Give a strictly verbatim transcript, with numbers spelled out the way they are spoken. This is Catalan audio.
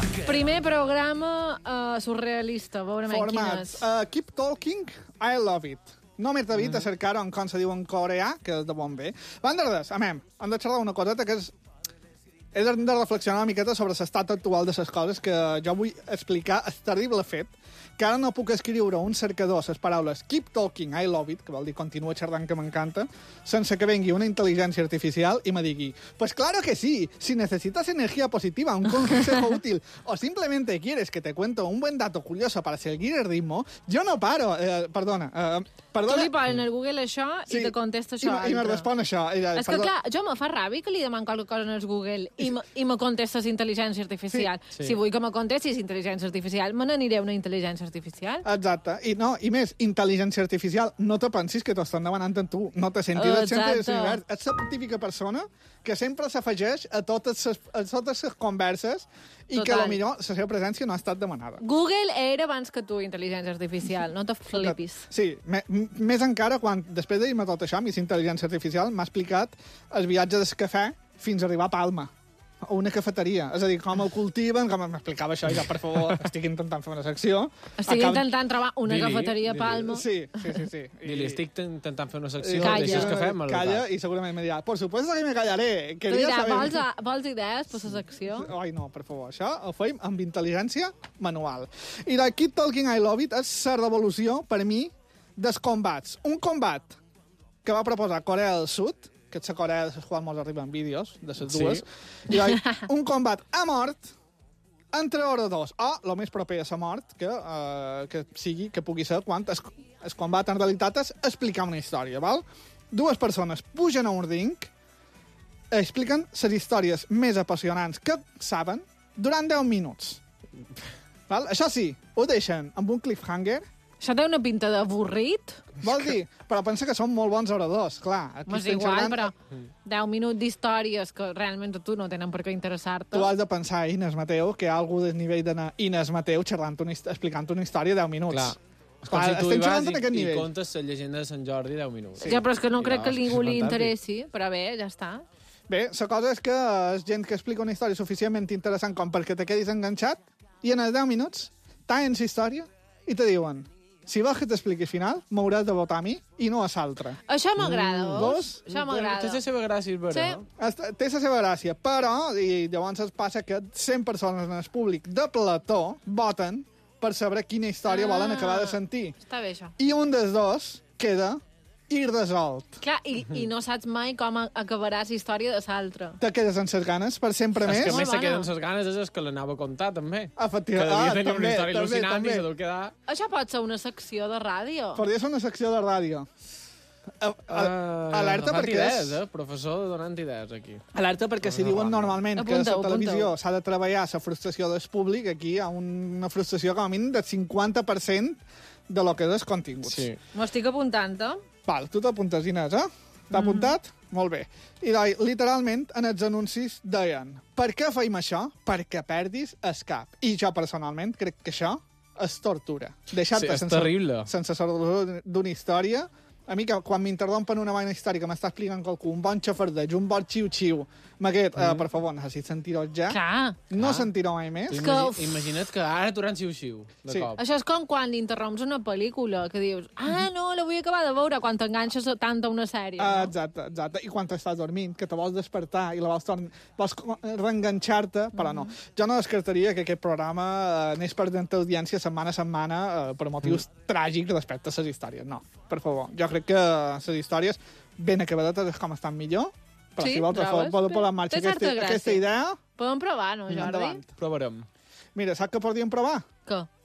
Primer programa uh, surrealista, veurem Formats. quines. Uh, keep talking, I love it. No m'he atrevit mm. a cercar-ho en com se diu en coreà, que és de bon bé. Bandardes, amem, hem de xerrar una coseta que és... He de reflexionar una miqueta sobre l'estat actual de les coses, que jo vull explicar el terrible fet que ara no puc escriure un cercador les paraules keep talking, I love it, que vol dir continua xerrant que m'encanta, sense que vengui una intel·ligència artificial i me digui, pues claro que sí, si necesitas energía positiva, un consejo útil, o simplemente quieres que te cuento un buen dato curioso para seguir el ritmo, yo no paro. Eh, perdona, eh, perdona. Tu li poses al Google això sí, i te contesta això. I, i me respon això. I, és que, clar, jo me fa ràbia que li deman qualque cosa en el Google i, me, i me contestes intel·ligència artificial. Sí, sí. Si vull que me contestis intel·ligència artificial, me n'aniré una intel·ligència artificial. Exacte. I, no, i més, intel·ligència artificial, no te pensis que t'ho estan demanant en tu. No te sentis el centre de l'univers. Ets la típica persona que sempre s'afegeix a totes ses, a totes les converses i Total. que potser la seva presència no ha estat demanada. Google era abans que tu, intel·ligència artificial. No te flipis. Sí, me, més encara quan, després de dir-me tot això, Miss Intel·ligència Artificial m'ha explicat el viatge del cafè fins a arribar a Palma, o una cafeteria. És a dir, com el cultiven, com m'explicava això, i jo, per favor, estic intentant fer una secció. Estic Acab... intentant trobar una dili, cafeteria a Palma. Sí, sí, sí. sí. I li estic intentant fer una secció, calla. deixes que fem. Calla, i segurament me dirà, por supuesto que me callaré. Tu dirà, saber... vols, a, vols idees per la secció? Ai, no, per favor, això ho feim amb intel·ligència manual. I de Keep Talking I Love It és la revolució, per mi, dels combats. Un combat que va proposar Corea del Sud, que és la Corea de les quals ens arriben vídeos, de les dues, sí. i oi, un combat a mort entre oradors, o el més proper a la mort que, uh, que sigui, que pugui ser quan es, es combat en realitat és explicar una història, val? Dues persones pugen a un ring, expliquen les històries més apassionants que saben durant deu minuts. Val? Això sí, ho deixen amb un cliffhanger. Això té una pinta d'avorrit. Vol dir, però pensa que són molt bons oradors, clar. És igual, xerrant... però deu minuts d'històries que realment a tu no tenen per què interessar-te. Tu has de pensar, Inés Mateu, que hi ha algú del nivell d'Inés Mateu xerrant una, explicant una història deu minuts. Clar. És com clar, si tu hi vas i, i nivell. contes la llegenda de Sant Jordi deu minuts. Sí. Ja, però és que no I crec no, que ningú li interessi, però bé, ja està. Bé, la cosa és que és gent que explica una història suficientment interessant com perquè te quedis enganxat i en els deu minuts tallen la història i te diuen si vols que t'expliqui al final, m'hauràs de votar a mi i no a l'altre. Això m'agrada, mm, vos? Això m'agrada. Té la seva gràcia, és vera, sí. no? Té la seva gràcia, però, i llavors es passa que cent persones en el públic de plató voten per saber quina història ah, volen acabar de sentir. Està bé, això. I un dels dos queda irresolt. Clar, i, i no saps mai com acabaràs la història de l'altre. Te quedes amb ses ganes per sempre més. És que més se queden ses ganes és el que l'anava a contar, també. Efectivament. Que devia ah, tenir també, una història també, al·lucinant també. i se deu quedar... Això pot ser una secció de ràdio. Podria ser una secció de ràdio. A, a, uh, alerta perquè idees, és... eh? Professor donant idees, aquí. Alerta perquè si diuen normalment apunta, que a la televisió s'ha de treballar la frustració del públic, aquí hi ha una frustració com a mínim del cinquanta per cent de lo que és els continguts. Sí. M'ho estic apuntant, eh? Val, tu t'apuntes, Inés, eh? T'ha mm. apuntat? Molt bé. I doi, literalment, en els anuncis deien per què feim això? Perquè perdis el cap. I jo, personalment, crec que això és tortura. Deixar-te sí, és sense, terrible. sense saber d'una història. A mi, que quan m'interrompen una bona història que m'està explicant qualcú, un bon xafardeig, un bon xiu-xiu, m'aquest, mm. uh, per favor, necessit sentir-ho ja. Clar. No ah. sentir-ho mai més. Que... Imagina, imagina't que ara durant xiu-xiu, de sí. cop. Això és com quan interromps una pel·lícula, que dius, ah, no, la vull acabar de veure, quan t'enganxes tant a una sèrie. Uh, no? exacte, exacte. I quan estàs dormint, que te vols despertar i la vols, torn... vols reenganxar-te, però no. Mm. Jo no descartaria que aquest programa uh, anés perdent audiència setmana a setmana uh, per motius mm. tràgics respecte a les històries. No, per favor. Jo crec que les històries ben acabadetes és com estan millor, però sí, si vols podem posar en marxa aquesta, aquesta idea... Podem provar, no, Jordi? Endavant. Provarem. Mira, saps què podríem provar? Què?